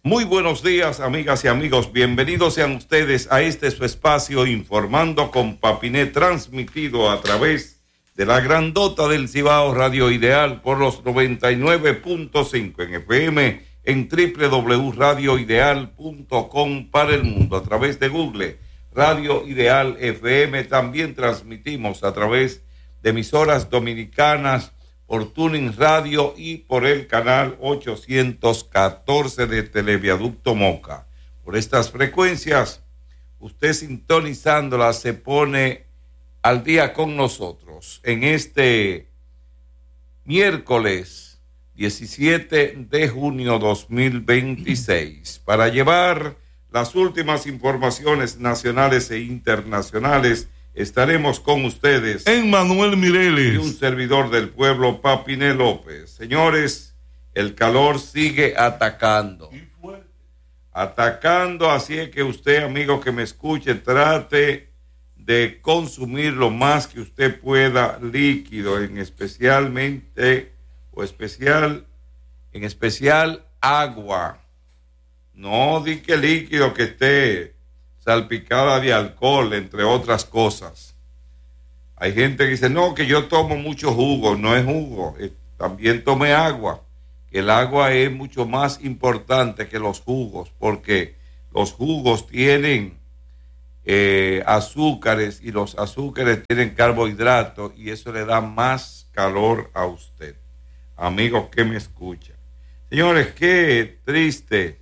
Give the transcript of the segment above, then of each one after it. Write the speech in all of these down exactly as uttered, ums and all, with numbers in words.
Muy buenos días, amigas y amigos. Bienvenidos sean ustedes a este su espacio Informando con Papiné, transmitido a través de la grandota del Cibao Radio Ideal por los noventa y nueve punto cinco en F M, en doble u doble u doble u punto radio ideal punto com para el mundo, a través de Google, Radio Ideal F M. También transmitimos a través de emisoras dominicanas por Tuning Radio y por el canal ochocientos catorce de Televiaducto Moca. Por estas frecuencias, usted sintonizándolas se pone al día con nosotros en este miércoles diecisiete de junio dos mil veintiséis para llevar las últimas informaciones nacionales e internacionales. Estaremos con ustedes Emmanuel Mireles y un servidor del pueblo, Papiné López. Señores, el calor sigue atacando. Atacando, así es que usted, amigo que me escuche, trate de consumir lo más que usted pueda líquido, en especialmente, o especial, en especial agua. No di que líquido que esté salpicada de alcohol, entre otras cosas. Hay gente que dice, no, que yo tomo mucho jugo. No es jugo, eh, también tome agua, que el agua es mucho más importante que los jugos, porque los jugos tienen eh, azúcares, y los azúcares tienen carbohidratos, y eso le da más calor a usted, amigos que me escuchan. Señores, qué triste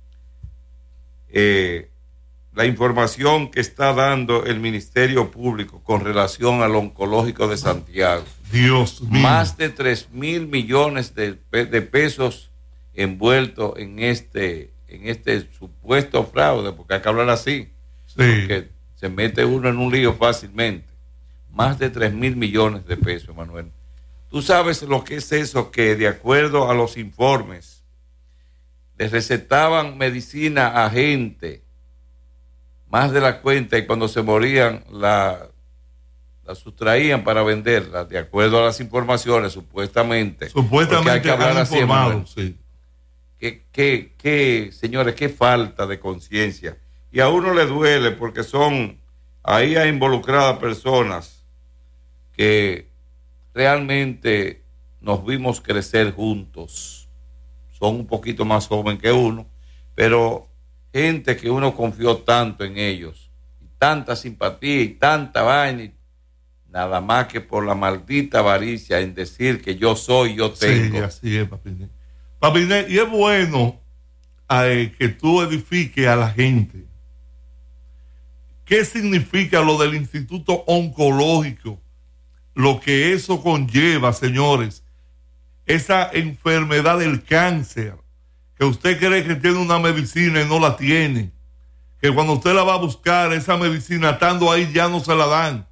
eh, la información que está dando el Ministerio Público con relación al oncológico de Santiago. Dios mío. Más de tres mil millones de, de pesos envueltos en este, en este supuesto fraude, porque hay que hablar así, sí, porque se mete uno en un lío fácilmente. Más de tres mil millones de pesos, Manuel. Tú sabes lo que es eso, que de acuerdo a los informes, les recetaban medicina a gente más de la cuenta, y cuando se morían la, la sustraían para venderla, de acuerdo a las informaciones, supuestamente. Supuestamente hay que hablar han así, informado, sí. Que, que, que, señores, qué falta de conciencia. Y a uno le duele porque son ahí a involucradas personas que realmente nos vimos crecer juntos. Son un poquito más joven que uno, pero gente que uno confió tanto en ellos, y tanta simpatía y tanta vaina, y nada más que por la maldita avaricia en decir que yo soy, yo tengo. Sí, así es, Papiné. Papiné, y es bueno eh, que tú edifiques a la gente. ¿Qué significa lo del Instituto Oncológico? Lo que eso conlleva, señores, esa enfermedad del cáncer, que usted cree que tiene una medicina y no la tiene, que cuando usted la va a buscar, esa medicina estando ahí ya no se la dan.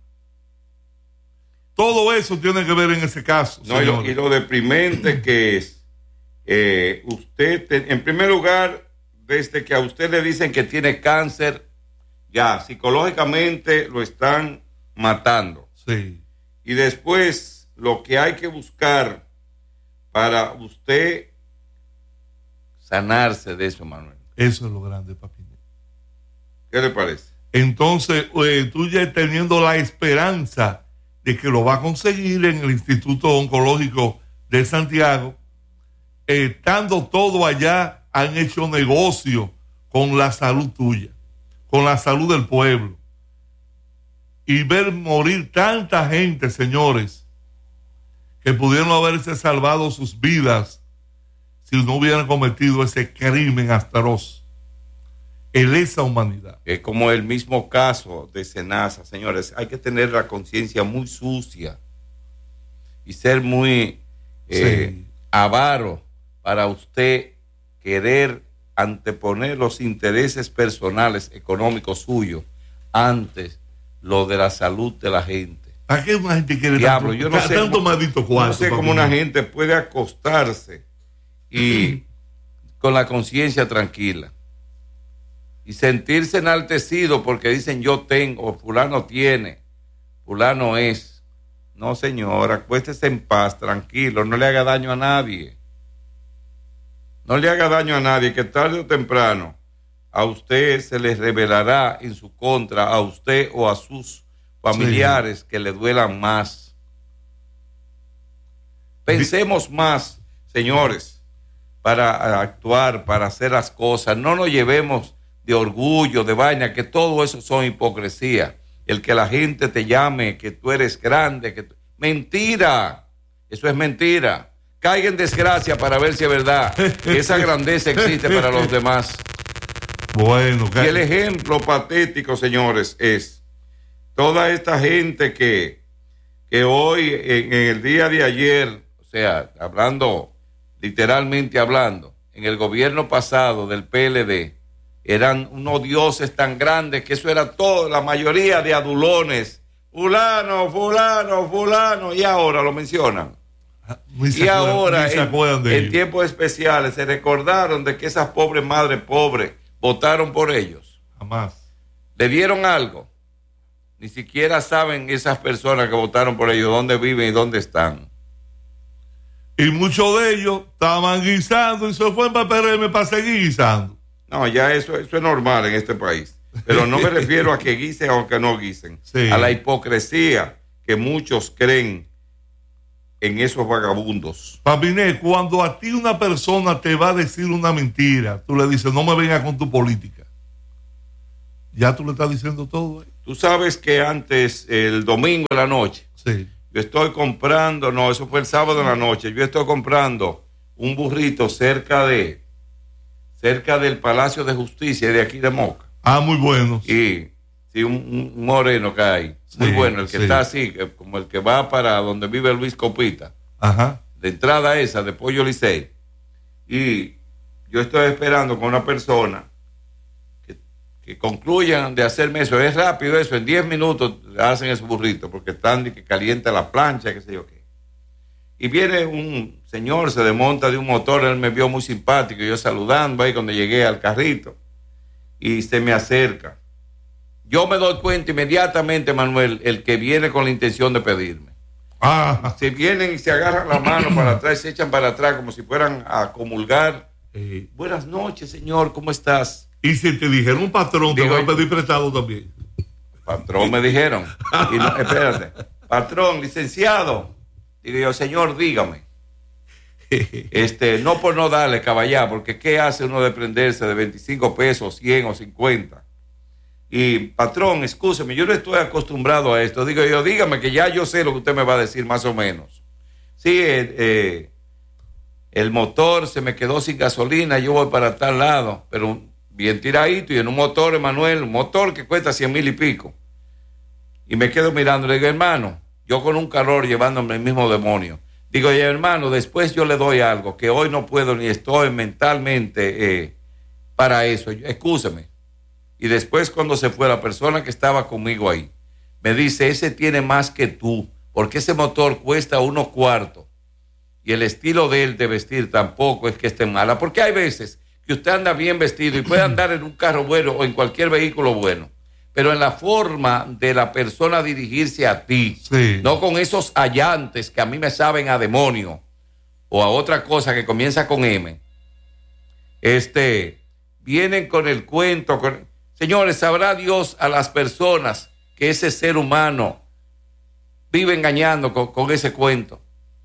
Todo eso tiene que ver en ese caso. No, y, lo, y lo deprimente que es, eh, usted, te, en primer lugar, desde que a usted le dicen que tiene cáncer, ya psicológicamente lo están matando. Sí. Y después, lo que hay que buscar para usted sanarse de eso, Manuel. Eso es lo grande, Papiné. ¿Qué le parece? Entonces, eh, tú ya teniendo la esperanza de que lo va a conseguir en el Instituto Oncológico de Santiago, eh, estando todo allá, han hecho negocio con la salud tuya, con la salud del pueblo. Y ver morir tanta gente, señores, que pudieron haberse salvado sus vidas si no hubieran cometido ese crimen atroz en esa humanidad. Es como el mismo caso de Senasa, señores. Hay que tener la conciencia muy sucia y ser muy eh, sí. avaro para usted querer anteponer los intereses personales, económicos suyos, antes lo de la salud de la gente. ¿Para qué una gente quiere Diablo, tanto, yo no sé, tanto maldito cuarto? No sé cómo una gente puede acostarse y con la conciencia tranquila y sentirse enaltecido porque dicen yo tengo, fulano tiene, fulano es. No, señor, acuéstese en paz, tranquilo, no le haga daño a nadie. No le haga daño a nadie, que tarde o temprano a usted se le revelará en su contra, a usted o a sus familiares, sí, que le duelan más. Pensemos más, señores, para actuar, para hacer las cosas. No nos llevemos de orgullo, de vaina, que todo eso son hipocresía. El que la gente te llame, que tú eres grande, que tú... mentira, eso es mentira. Caiga en desgracia para ver si es verdad que esa grandeza existe para los demás. Bueno, y el ejemplo patético, señores, es toda esta gente que, que hoy, en, en el día de ayer, o sea, hablando, literalmente hablando, en el gobierno pasado del P L D, eran unos dioses tan grandes que eso era todo, la mayoría de adulones, fulano, fulano, fulano, y ahora lo mencionan. Y ahora, en, en tiempos especiales, se recordaron de que esas pobres madres pobres votaron por ellos. Jamás. ¿Le dieron algo? Ni siquiera saben esas personas que votaron por ellos dónde viven y dónde están. Y muchos de ellos estaban guisando y se fueron para P R M para seguir guisando. No, ya eso, eso es normal en este país. Pero no me refiero a que guisen o que no guisen. Sí. A la hipocresía que muchos creen en esos vagabundos. Papiné, cuando a ti una persona te va a decir una mentira, tú le dices, no me vengas con tu política. Ya tú le estás diciendo todo. ¿eh? Tú sabes que antes, el domingo en la noche, sí, yo estoy comprando, no, eso fue el sábado en la noche, yo estoy comprando un burrito cerca de, cerca del Palacio de Justicia de aquí de Moca. Ah, muy bueno. Y sí, un, un moreno que hay, muy sí, bueno, el que sí. está así, como el que va para donde vive Luis Copita. Ajá. De entrada esa, de Pollo Licey. Y yo estoy esperando con una persona que, que concluyan de hacerme eso. Es rápido eso, en diez minutos hacen ese burrito, porque están de que calienta la plancha, qué sé yo qué. Y viene un señor, se desmonta de un motor, él me vio muy simpático, yo saludando ahí cuando llegué al carrito, y se me acerca. Yo me doy cuenta inmediatamente, Manuel, el que viene con la intención de pedirme. Ah. Se vienen y se agarran la mano para atrás, se echan para atrás como si fueran a comulgar. Eh, Buenas noches, señor, ¿cómo estás? Y si te dijeron un patrón, Digo, te voy a pedir prestado también. Patrón me dijeron. Y no, espérate. Patrón, licenciado. Digo yo, señor, dígame. Este, no por no darle, caballá, porque ¿qué hace uno de prenderse de veinticinco pesos, cien o cincuenta? Y patrón, excúseme, yo no estoy acostumbrado a esto. Digo yo, dígame que ya yo sé lo que usted me va a decir más o menos. Sí, eh, eh, el motor se me quedó sin gasolina, yo voy para tal lado, pero bien tiradito y en un motor, Emanuel, un motor que cuesta cien mil y pico. Y me quedo mirando, le digo, hermano, yo con un calor llevándome el mismo demonio. Digo, ya hermano, después yo le doy algo, que hoy no puedo ni estoy mentalmente eh, para eso. Excúseme. Y después cuando se fue la persona que estaba conmigo ahí, me dice, ese tiene más que tú, porque ese motor cuesta unos cuartos. Y el estilo de él de vestir tampoco es que esté mala, porque hay veces que usted anda bien vestido y puede andar en un carro bueno o en cualquier vehículo bueno, pero en la forma de la persona dirigirse a ti, sí, no con esos allantes que a mí me saben a demonio o a otra cosa que comienza con M, este, vienen con el cuento, con... Señores, sabrá Dios a las personas que ese ser humano vive engañando con, con ese cuento.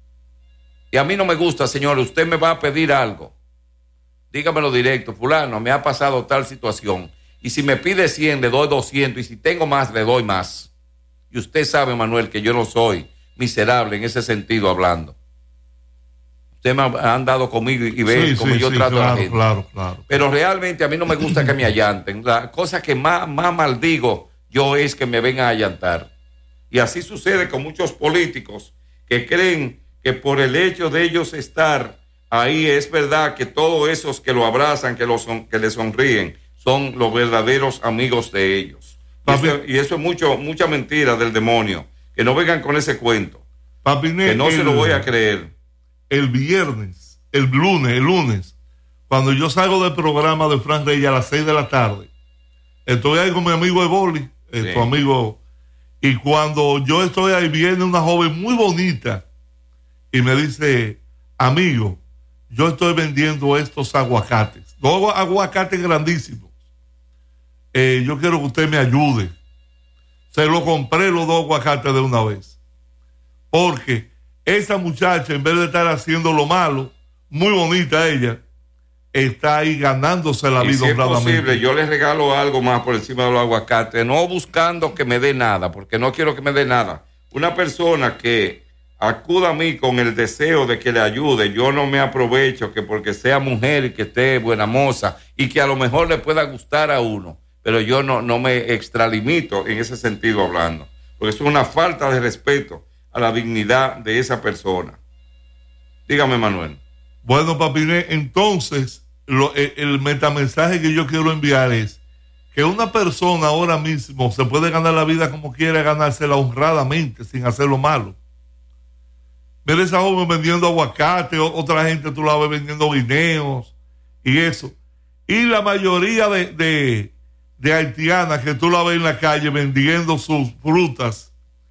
Y a mí no me gusta, señor, usted me va a pedir algo. Dígamelo directo, fulano, me ha pasado tal situación. Y si me pide cien, le doy doscientos. Y si tengo más, le doy más. Y usted sabe, Manuel, que yo no soy miserable en ese sentido hablando. Usted me ha andado conmigo y ve sí, cómo sí, yo sí, trato claro, a la gente. Claro, claro. Pero realmente a mí no me gusta que me allanten. La cosa que más, más maldigo yo es que me vengan a allantar. Y así sucede con muchos políticos que creen que por el hecho de ellos estar ahí es verdad que todos esos que lo abrazan, que, lo son, que le sonríen, son los verdaderos amigos de ellos. Y eso, y eso es mucho, mucha mentira del demonio. Que no vengan con ese cuento. Papiné, que no el, se lo voy a creer. El viernes, el lunes, el lunes, cuando yo salgo del programa de Fran Reyes a las seis de la tarde, estoy ahí con mi amigo Eboli, eh, Sí. tu amigo, y cuando yo estoy ahí viene una joven muy bonita y me dice, amigo, yo estoy vendiendo estos aguacates, dos aguacates grandísimos. Eh, yo quiero que usted me ayude. Se lo compré los dos aguacates de una vez. Porque esa muchacha, en vez de estar haciendo lo malo, muy bonita ella, está ahí ganándose la y vida si es honradamente. posible, yo les regalo algo más por encima de los aguacates, no buscando que me dé nada, porque no quiero que me dé nada. Una persona que acuda a mí con el deseo de que le ayude, yo no me aprovecho que porque sea mujer y que esté buena moza y que a lo mejor le pueda gustar a uno, pero yo no, no me extralimito en ese sentido hablando, porque es una falta de respeto a la dignidad de esa persona. Dígame, Manuel. Bueno, Papiné, entonces lo, el, el metamensaje que yo quiero enviar es que una persona ahora mismo se puede ganar la vida como quiera, ganársela honradamente, sin hacerlo malo. Mira esa joven vendiendo aguacate, otra gente tú la ves vendiendo guineos y eso. Y la mayoría de, de, de haitianas que tú la ves en la calle vendiendo sus frutas,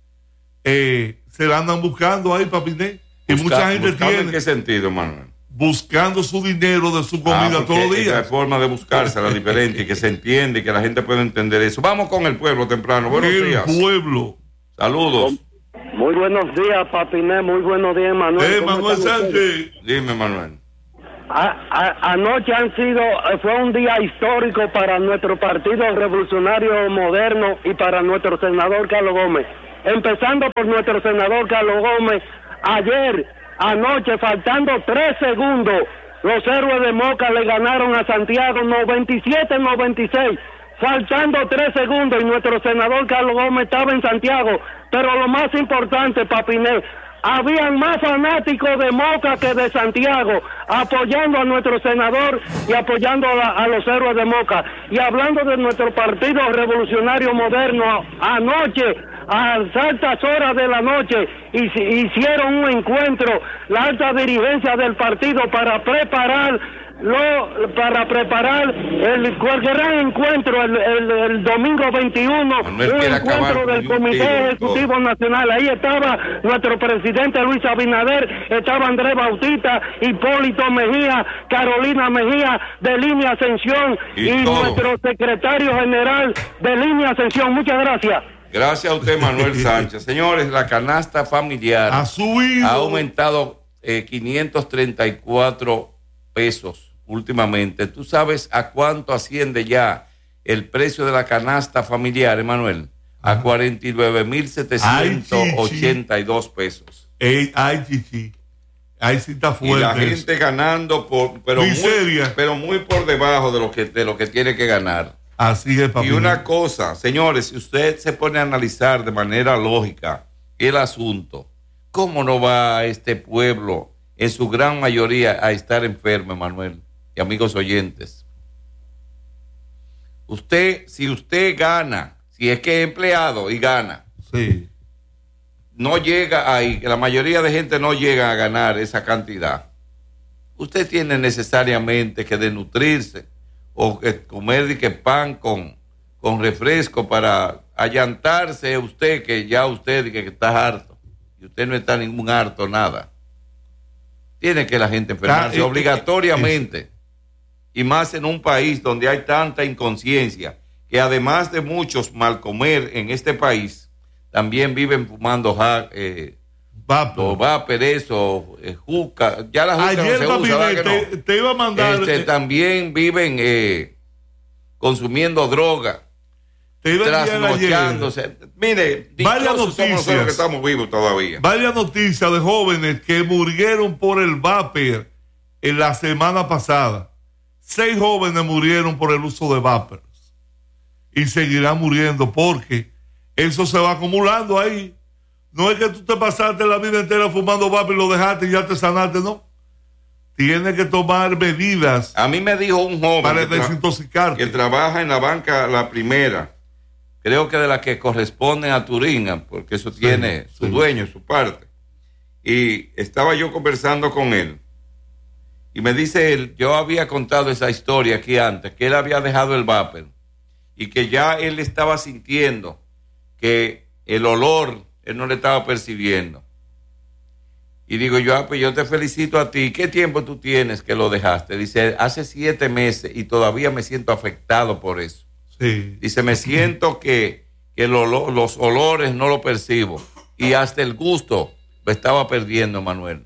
eh, se la andan buscando ahí, Papiné. Y Busca, mucha gente tiene... ¿En qué sentido, Manuel? Buscando su dinero de su comida ah, todos los días. Hay forma de buscársela diferente y que se entiende y que la gente pueda entender eso. Vamos con el pueblo temprano. Buenos el días. El pueblo. Saludos. Muy buenos días, Papiné. Muy buenos días, Manuel. Eh, Manuel Sánchez. Dime, Manuel. A, a, anoche han sido, fue un día histórico para nuestro Partido Revolucionario Moderno y para nuestro senador Carlos Gómez. Empezando por nuestro senador Carlos Gómez. Ayer, anoche, faltando tres segundos, los héroes de Moca le ganaron a Santiago noventa y siete a noventa y seis. Faltando tres segundos y nuestro senador Carlos Gómez estaba en Santiago. Pero lo más importante, Papiné, habían más fanáticos de Moca que de Santiago, apoyando a nuestro senador y apoyando a, la, a los héroes de Moca. Y hablando de nuestro Partido Revolucionario Moderno, anoche, a altas horas de la noche, hicieron un encuentro, la alta dirigencia del partido, para preparar Lo, para preparar el, el gran encuentro el, el, el domingo veintiuno, un encuentro del Comité Ejecutivo Nacional. Ahí estaba nuestro presidente Luis Abinader, estaba Andrés Bautista, Hipólito Mejía, Carolina Mejía de Línea Ascensión y, y nuestro secretario general de Línea Ascensión. Muchas gracias. Gracias a usted, Manuel Sánchez. Señores, la canasta familiar ha subido, ha aumentado eh, quinientos treinta y cuatro pesos últimamente. ¿Tú sabes a cuánto asciende ya el precio de la canasta familiar, Emanuel? A cuarenta y nueve mil setecientos ochenta y dos pesos. Ey, ay, chichi. Ahí sí está fuerte. Y la gente ganando por, pero muy, pero muy por debajo de lo que de lo que tiene que ganar. Así es, papi. Y una cosa, señores, si usted se pone a analizar de manera lógica el asunto, ¿cómo no va este pueblo en su gran mayoría a estar enfermo, Manuel y amigos oyentes? Usted, si usted gana, si es que es empleado y gana, sí, no llega ahí, la mayoría de gente no llega a ganar esa cantidad. Usted tiene necesariamente que desnutrirse o que comer de que pan con, con refresco para allantarse usted, que ya usted que está harto, y usted no está ningún harto, nada. Tiene que la gente enfermarse ah, obligatoriamente, eh, eh, y más en un país donde hay tanta inconsciencia, que además de muchos mal comer en este país, también viven fumando ja, eh, vapor, vapor, eso, eh, juca. Ya la juca ayer, no se papi, usa, te, no? te iba a mandar. Este, eh, también viven eh, consumiendo droga, te iba trasnochándose. Mire, varias noticias, somos los que estamos vivos todavía. Varias noticias de jóvenes que murieron por el vapor en la semana pasada. Seis jóvenes murieron por el uso de vapors y seguirán muriendo porque eso se va acumulando ahí. No es que tú te pasaste la vida entera fumando vapor y lo dejaste y ya te sanaste, no. Tienes que tomar medidas. A mí me dijo un joven para que, desintoxicarte, que trabaja en la banca La Primera, creo que de la que corresponde a Turín, porque eso tiene sí, su sí. dueño, su parte. Y estaba yo conversando con él y me dice él, yo había contado esa historia aquí antes, que él había dejado el vapor y que ya él estaba sintiendo que el olor él no le estaba percibiendo. Y digo yo, ah, pues yo te felicito a ti. ¿Qué tiempo tú tienes que lo dejaste? Dice, hace siete meses y todavía me siento afectado por eso. Sí. Dice, me siento que, que lo, lo, los olores no lo percibo. Y hasta el gusto lo estaba perdiendo, Manuel.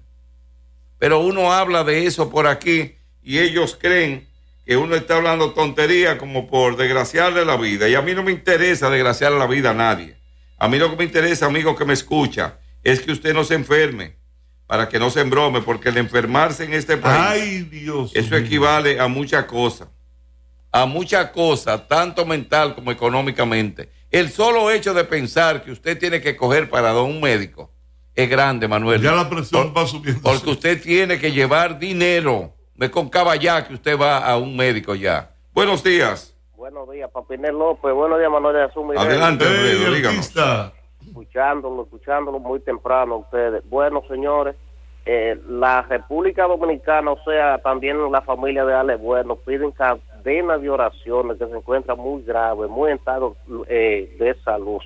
Pero uno habla de eso por aquí y ellos creen que uno está hablando tontería como por desgraciarle la vida. Y a mí no me interesa desgraciarle la vida a nadie. A mí lo que me interesa, amigo que me escucha, es que usted no se enferme, para que no se embrome, porque el enfermarse en este país, ay, Dios eso mío, equivale a muchas cosas, a muchas cosas, tanto mental como económicamente. El solo hecho de pensar que usted tiene que coger para un médico es grande, Manuel. ya la presión Por, va subiendo. porque usted tiene que llevar dinero, no es con caballá que usted va a un médico ya. Buenos días. Buenos días, Papinel López. Buenos días, Manuel de Azul. Adelante, Hey, Alfredo, díganos. artista. Escuchándolo, escuchándolo muy temprano a ustedes. Bueno, señores, eh, la República Dominicana, o sea, también la familia de Ale Bueno, piden cadena de oraciones que se encuentra muy grave, muy en estado eh, de salud.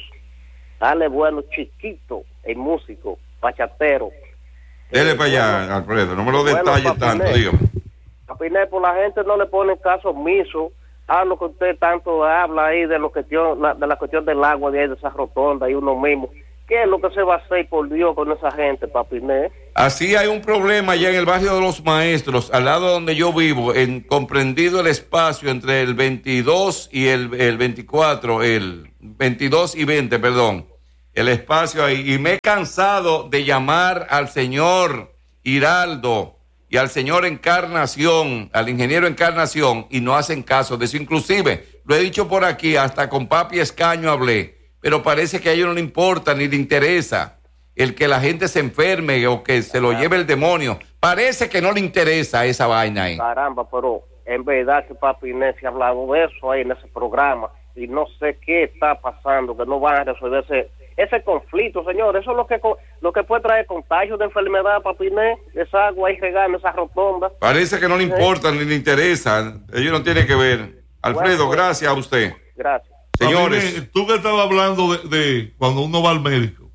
Ale Bueno, chiquito, el músico, bachatero. Dele eh, para allá, bueno, Alfredo, no me lo bueno, detalle Papinel. tanto, dígame. Papinel, por la gente no le pone caso omiso a lo que usted tanto habla ahí de, lo cuestión, la, de la cuestión del agua de ahí, de esa rotonda y uno mismo. ¿Qué es lo que se va a hacer, por Dios, con esa gente, Papinel? Así hay un problema allá en el barrio de los Maestros, al lado donde yo vivo, en comprendido el espacio entre el veintidós y el, el veinticuatro, el veintidós y veinte, perdón, el espacio ahí. Y me he cansado de llamar al señor Hiraldo y al señor Encarnación, al ingeniero Encarnación, y no hacen caso de eso. Inclusive, lo he dicho por aquí, hasta con Papi Escaño hablé, pero parece que a ellos no le importa ni le interesa el que la gente se enferme o que se lo lleve el demonio. Parece que no le interesa esa vaina ahí. Caramba, pero en verdad que Papinel se ha hablado de eso ahí en ese programa y no sé qué está pasando, que no van a resolver ese, ese conflicto, señor. Eso es lo que lo que puede traer contagios de enfermedad, Papinel, esa agua ahí regando, esa rotonda. Parece que no le importa ni le interesa. Ellos no tienen que ver. Alfredo, Bueno, pues, gracias a usted. Gracias. Señores, También, tú que estabas hablando de, de cuando uno va al médico,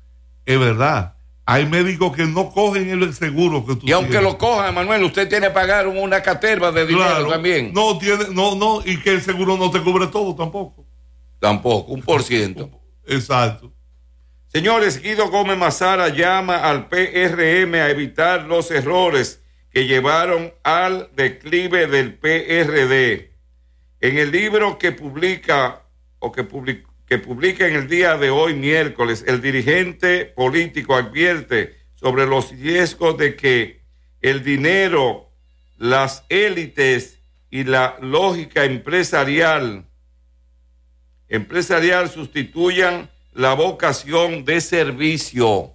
es verdad, hay médicos que no cogen el seguro que tú y aunque tienes. lo cojan, Manuel, usted tiene que pagar una caterva de dinero Claro, también. no tiene, no, no, y que el seguro no te cubre todo tampoco. Tampoco, un por ciento. Exacto. Señores, Guido Gómez Mazara llama al P R M a evitar los errores que llevaron al declive del P R D. En el libro que publica o que publica, que publica en el día de hoy, miércoles, el dirigente político advierte sobre los riesgos de que el dinero, las élites y la lógica empresarial empresarial sustituyan la vocación de servicio.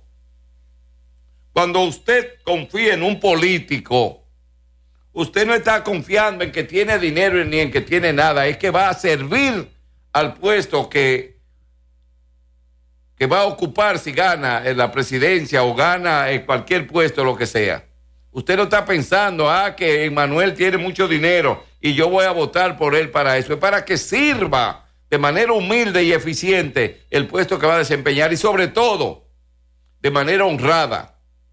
Cuando usted confía en un político, usted no está confiando en que tiene dinero ni en que tiene nada, es que va a servir al puesto que, que va a ocupar si gana en la presidencia o gana en cualquier puesto, lo que sea. Usted no está pensando, ah, que Emmanuel tiene mucho dinero y yo voy a votar por él para eso. Es para que sirva de manera humilde y eficiente el puesto que va a desempeñar y sobre todo de manera honrada,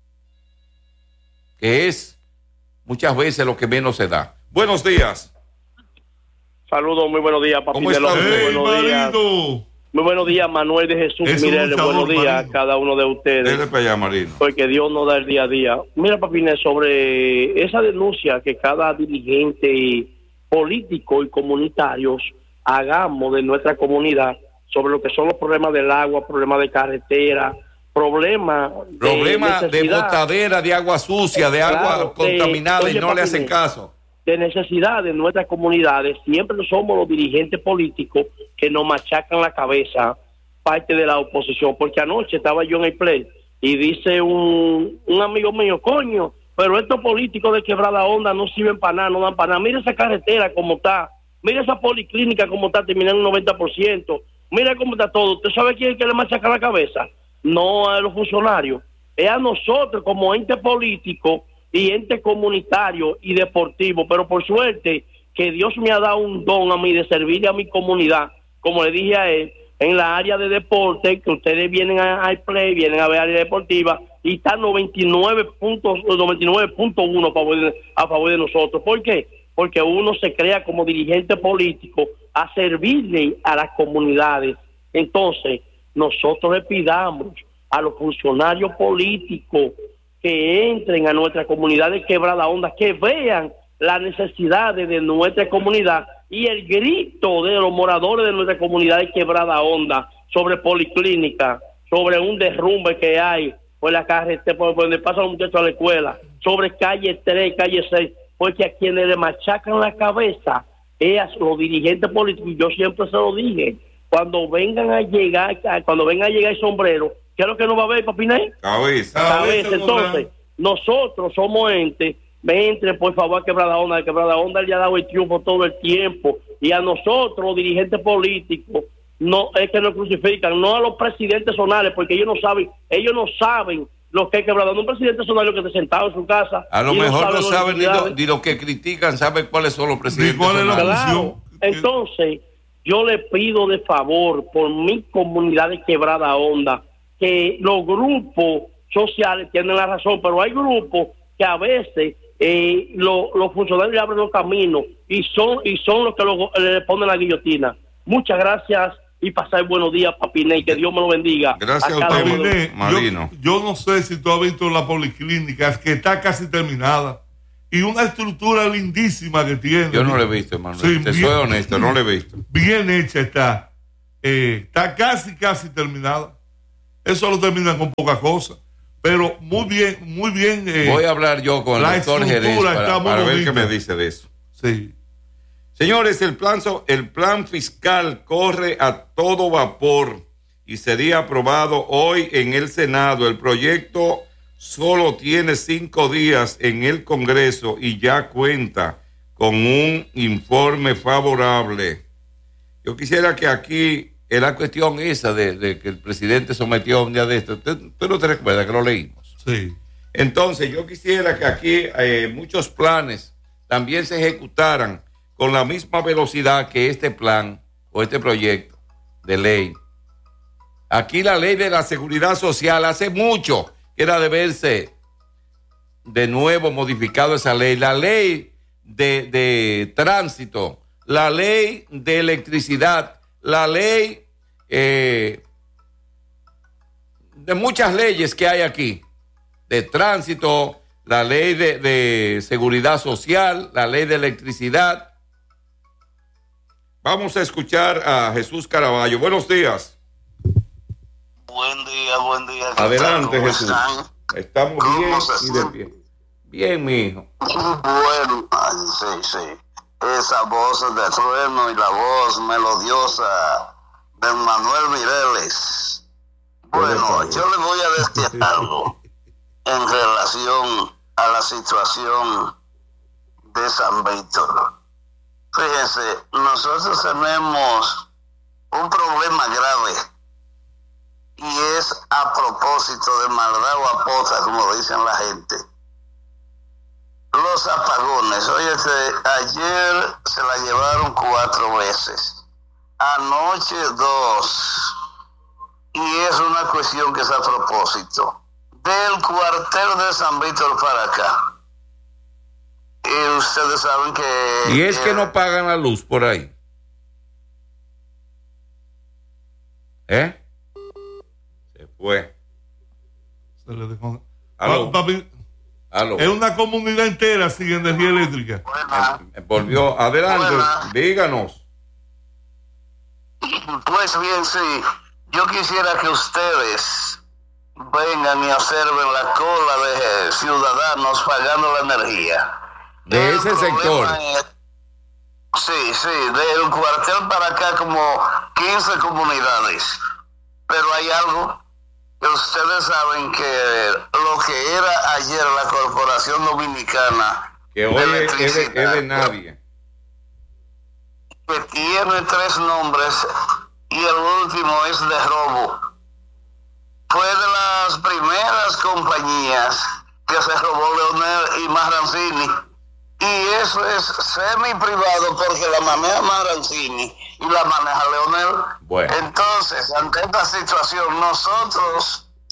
que es muchas veces lo que menos se da. Buenos días. Saludos, muy buenos días, papi. ¿Cómo de está los- usted? muy ¡Hey, buenos días. marido! Muy buenos días, Manuel de Jesús. Es un Mire, luchador, buenos días Marino. a cada uno de ustedes. Dele para allá, Marino. Porque Dios nos da el día a día. Mira, Papines, sobre esa denuncia que cada dirigente político y comunitarios hagamos de nuestra comunidad sobre lo que son los problemas del agua, problemas de carretera, problemas de Problema de necesidad, botadera, de agua sucia, de agua Claro, contaminada eh, y oye, no le hacen Papines, caso. de necesidad de nuestras comunidades. Siempre somos los dirigentes políticos que nos machacan la cabeza, parte de la oposición, porque anoche estaba yo en el play y dice un, un amigo mío, coño, pero estos políticos de Quebrada Honda no sirven para nada, no dan para nada. Mira esa carretera como está, mira esa policlínica como está, terminando un noventa por ciento, mira cómo está todo. ¿Usted sabe quién es que le machaca la cabeza? No a los funcionarios, es a nosotros como ente político y ente comunitario y deportivo. Pero por suerte que Dios me ha dado un don a mí de servirle a mi comunidad, como le dije a él, en la área de deporte, que ustedes vienen a- al play, vienen a ver área deportiva, y está noventa y nueve punto uno a favor de, a favor de nosotros. ¿Por qué? Porque uno se crea como dirigente político a servirle a las comunidades. Entonces, nosotros le pidamos a los funcionarios políticos que entren a nuestra comunidad de Quebrada Honda, que vean las necesidades de nuestra comunidad y el grito de los moradores de nuestra comunidad de Quebrada Honda sobre policlínica, sobre un derrumbe que hay por la carretera, por donde pasan los muchachos a la escuela, sobre calle tres, calle seis, porque a quienes le machacan la cabeza es a los dirigentes políticos. Y yo siempre se lo dije, cuando vengan a llegar, cuando vengan a llegar el sombrero, ¿qué es lo que no va a haber, Papinay? Cabeza. Cabeza. Entonces, nosotros somos entes, entre por favor a Quebrada Honda, a Quebrada Honda le ha dado el triunfo todo el tiempo, y a nosotros, los dirigentes políticos, no es que nos crucifican, no a los presidentes zonales, porque ellos no saben, ellos no saben lo que es Quebrada Honda. Un presidente zonal que está sentado en su casa. A lo mejor no saben ni lo, ni lo que critican, saben cuáles son los presidentes zonales. Claro. Entonces, yo le pido de favor por mi comunidad de Quebrada Honda, que los grupos sociales tienen la razón, pero hay grupos que a veces eh, lo, los funcionarios le abren los caminos y son y son los que lo, le ponen la guillotina. Muchas gracias y pasar buenos días, Papiney, que Dios me lo bendiga. Gracias a, a usted, Papiney, Marino. Yo, yo no sé si tú has visto la policlínica, que está casi terminada y una estructura lindísima que tiene. Yo no la he visto, hermano. Sí, Te bien, soy honesto, no la he visto. Bien hecha está. Eh, está casi, casi terminada. Eso lo terminan con poca cosa. Pero muy bien, muy bien. Eh, Voy a hablar yo con el doctor Jerez para, para ver qué me dice de eso. Sí. Señores, el plan, el plan fiscal corre a todo vapor y sería aprobado hoy en el Senado. El proyecto solo tiene cinco días en el Congreso y ya cuenta con un informe favorable. Yo quisiera que aquí, en la cuestión esa de, de que el presidente sometió un día de esto, ¿tú, tú no te recuerdas que lo leímos? Sí. Entonces, yo quisiera que aquí eh, muchos planes también se ejecutaran con la misma velocidad que este plan o este proyecto de ley. Aquí la ley de la seguridad social hace mucho que era de verse de nuevo modificado esa ley. La ley de, de tránsito, la ley de electricidad, la ley eh, de muchas leyes que hay aquí, de tránsito, la ley de, de seguridad social, la ley de electricidad. Vamos a escuchar a Jesús Caraballo. Buenos días. Buen día, buen día. Adelante, Jesús. Están? Estamos bien y de pie. Bien, mi hijo. Bueno, ay, sí, sí. Esa voz de trueno y la voz melodiosa de Manuel Mireles. Bueno, yo le voy a decir algo en relación a la situación de San Víctor. Fíjense, nosotros tenemos un problema grave y es a propósito de maldad o apota, como dicen la gente. Los apagones. Oye, ayer se la llevaron cuatro veces, anoche dos, y es una cuestión que es a propósito del cuartel de San Víctor para acá. Y ustedes saben que... Y es que no pagan la luz por ahí. ¿Eh? Se fue. Se le dejó. Aló. Papi, Aló. es una comunidad entera sin energía eléctrica. Buena. Eh, Volvió. Adelante. Buena. Díganos. Pues bien, sí. Yo quisiera que ustedes vengan y observen la cola de ciudadanos pagando la energía. De El ese sector. es- sí, sí, del cuartel para acá como quince comunidades. Pero hay algo que ustedes saben que lo que era ayer la Corporación Dominicana Que hoy de es de, Electricidad, es de nadie. que tiene tres nombres y el último es de robo. Fue de las primeras compañías que se robó Leonel y Marrancini. Y eso es semi-privado porque la maneja Marrancini y la maneja Leonel. Bueno. Entonces, ante esta situación, nosotros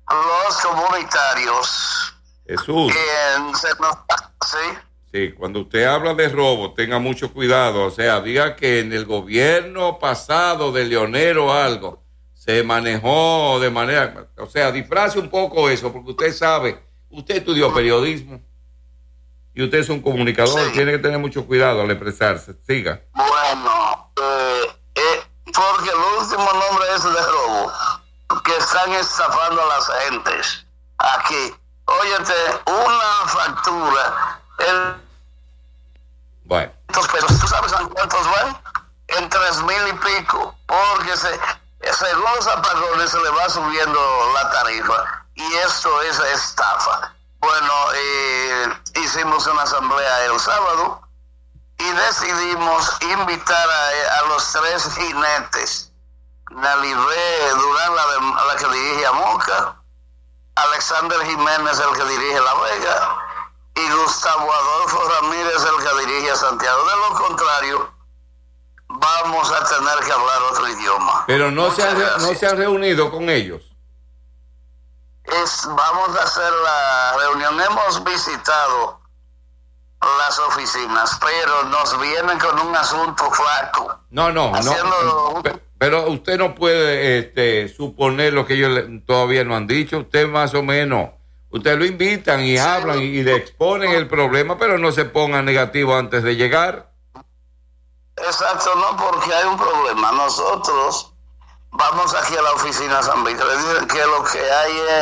los comunitarios. Jesús. En, se nos, ¿sí? Sí, cuando usted habla de robo, tenga mucho cuidado. O sea, diga que en el gobierno pasado de Leonel o algo se manejó de manera... O sea, disfrace un poco eso, porque usted sabe, usted estudió periodismo y usted es un comunicador, sí. Tiene que tener mucho cuidado al expresarse. Siga. Bueno, eh, eh, porque el último nombre es de robo, que están estafando a las gentes aquí. Óyete, una factura... El... Bueno. Pesos, ¿tú sabes en cuántos van? En tres mil y pico, porque se, según los apagones se le va subiendo la tarifa y esto es estafa. Bueno, eh, hicimos una asamblea el sábado y decidimos invitar a, a los tres jinetes, Nalivé Durán, la, de, la que dirige a Moca, Alexander Jiménez, el que dirige La Vega, y Gustavo Adolfo Ramírez, el que dirige a Santiago. De lo contrario, vamos a tener que hablar otro idioma. Pero no, se han, no se han reunido con ellos. Es, vamos a hacer la reunión. Hemos visitado las oficinas, pero nos vienen con un asunto flaco. No, no, no. Pero usted no puede este, suponer lo que ellos le, todavía no han dicho. Usted más o menos... Ustedes lo invitan y sí. hablan y le exponen el problema, pero no se pongan negativos antes de llegar. Exacto, no, porque hay un problema. Nosotros vamos aquí a la oficina San Víctor, le dicen que lo que hay es